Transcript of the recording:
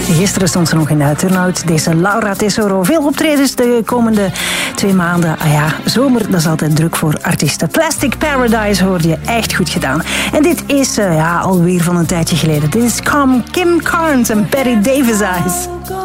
Gisteren stond ze nog in de turnout. Deze Laura Tesoro. Veel optredens de komende 2 maanden. Ah ja, zomer, dat is altijd druk voor artiesten. Plastic Paradise hoorde je, echt goed gedaan. En dit is alweer van een tijdje geleden. Dit is Kim Carnes en Betty Davis Eyes.